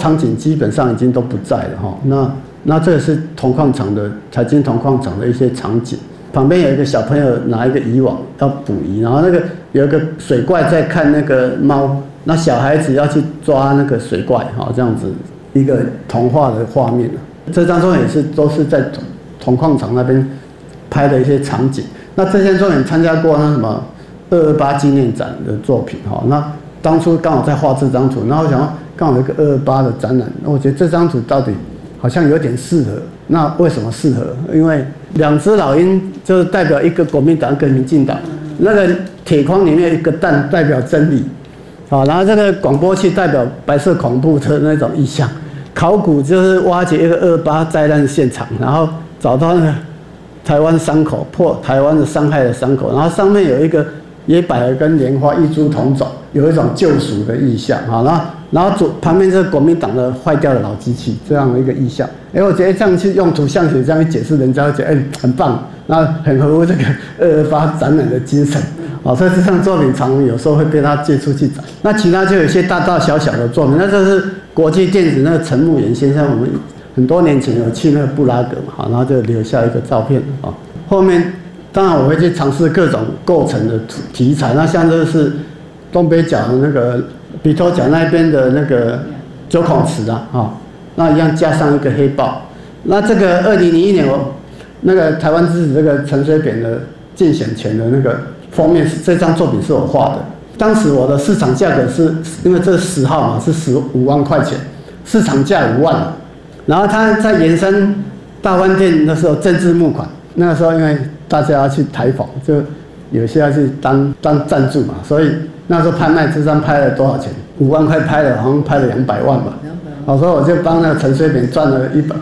场景基本上已经都不在了哈。那这个是铜矿场的财经铜矿场的一些场景，旁边有一个小朋友拿一个渔网要捕鱼，然后那个有一个水怪在看那个猫，那小孩子要去抓那个水怪哈，这样子一个童话的画面。这张照片也是都是在铜矿场那边拍的一些场景。那这些作品参加过那什么228纪念展的作品哈，那当初刚好在画这张图，然后我想要刚好有一个228的展览，我觉得这张图到底好像有点适合。那为什么适合？因为2只老鹰就是代表一个国民党，一个民进党。那个铁框里面一个蛋代表真理，好，然后这个广播器代表白色恐怖的那种意象。考古就是挖掘一个228灾难现场，然后找到那个台湾伤口，破台湾的伤害的伤口，然后上面有一个野百合跟莲花异株同种，有一种救赎的意象啊。然后旁边就是国民党的坏掉的老机器这样的一个意象。我觉得这样去用图像学这样一解释，人家会觉得很棒，那很合乎这个228展览的精神。所以这项作品常有时候会被他借出去展。那其他就有一些大大小小的作品，那就是国际电子那个陈木岩先生，我们很多年前有去那个布拉格嘛，然后就留下一个照片啊。后面当然我会去尝试各种构成的题材，那像这是东北角的那个鼻头角那边的那个九孔池啊，那一样加上一个黑豹。那这个2001年那个台湾之子这个陈水扁的竞选前的那个封面，这张作品是我画的。当时我的市场价格是因为这10号嘛，是15万块钱，市场价5万。然后他在延伸大饭店的时候政治募款，那个时候因为大家要去台访，就有些要去当赞助嘛，所以那时候拍卖这张拍了多少钱？5万块拍了，好像拍了200万吧。所以我就帮那个陈水扁赚了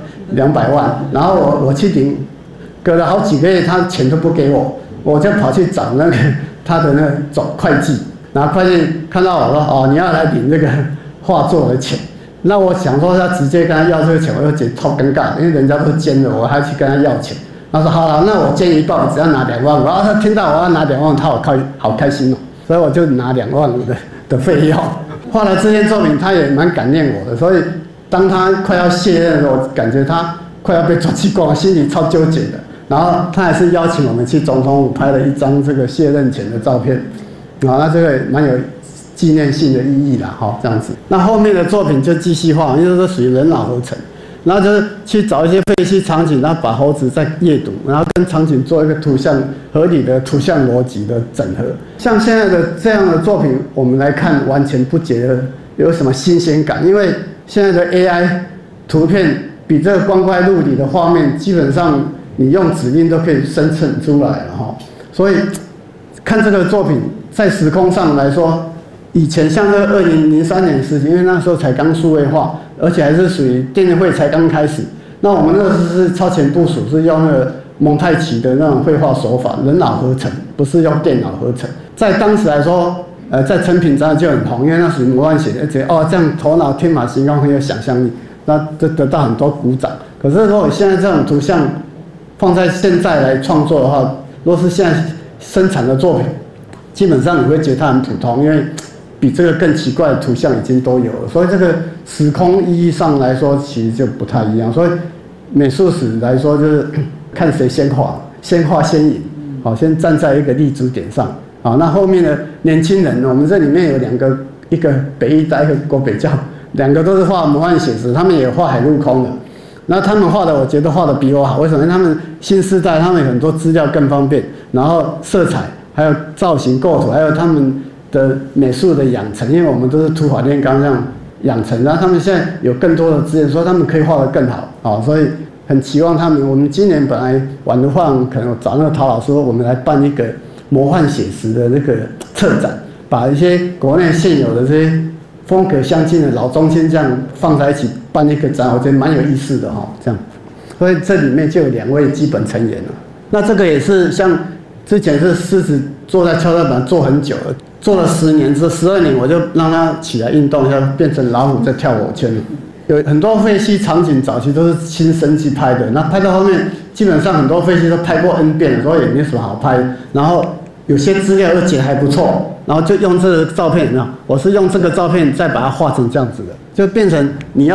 200万。然后我去领，隔了好几个月，他钱都不给我，我就跑去找那个他的那个总会计，然后会计看到我说你要来领这个画作的钱。那我想说要直接跟他要这个钱，我就觉得超尴尬，因为人家都捐了，我还去跟他要钱。他说好了，那我捐一半，我只要拿2万。然后他听到我要拿2万，他好开心哦，所以我就拿2万的费用。画了这件作品，他也蛮感念我的，所以当他快要卸任的时候，我感觉他快要被抓去关，心里超纠结的。然后他还是邀请我们去总统府拍了一张这个卸任前的照片，那这个蛮有纪念性的意义啦，这样子。那后面的作品就继续画，因为这属于人脑合成，然后就是去找一些废弃场景，然后把猴子再阅读，然后跟场景做一个图像合理的图像逻辑的整合。像现在的这样的作品，我们来看完全不觉得有什么新鲜感，因为现在的 AI 图片比这个光怪陆离的画面，基本上你用指令都可以生成出来了哈。所以看这个作品，在时空上来说，以前像这个2003年的事情，因为那时候才刚数位化，而且还是属于电电绘才刚开始。那我们那个是超前部署，是用那个蒙太奇的那种绘画手法，人脑合成，不是用电脑合成。在当时来说，在成品展就很红，因为那属于魔幻写的，觉得这样头脑天马行空，很有想象力，那就得到很多鼓掌。可是如果现在这种图像放在现在来创作的话，如果是现在生产的作品，基本上你会觉得它很普通，因为比这个更奇怪的图像已经都有了，所以这个时空意义上来说，其实就不太一样。所以美术史来说，就是看谁先画，先画先赢，先站在一个立足点上。那后面的年轻人，我们这里面有2个，一个北艺大，一个国北教，2个都是画魔幻写实，他们也画海陆空的。那他们画的，我觉得画的比我好，为什么？因为他们新时代，他们有很多资料更方便，然后色彩，还有造型构图，还有他们的美术的养成，因为我们都是土法炼钢这样养成，然后他们现在有更多的资源，所以他们可以画得更好，所以很期望他们。我们今年本来玩的话，可能找那个陶老师，我们来办一个魔幻写实的那个策展，把一些国内现有的这些风格相近的老中青这样放在一起办一个展，我觉得蛮有意思的这样。所以这里面就有2位基本成员了。那这个也是像之前是狮子坐在跷跷板坐很久了，做了10年之后12年，我就让他起来运动一下，变成老虎在跳火圈了。有很多废墟场景早期都是亲身去拍的，那拍到后面基本上很多废墟都拍过 N 遍了，所以也没什么好拍。然后有些资料又剪还不错，然后就用这个照片，我是用这个照片再把它画成这样子的，就变成你要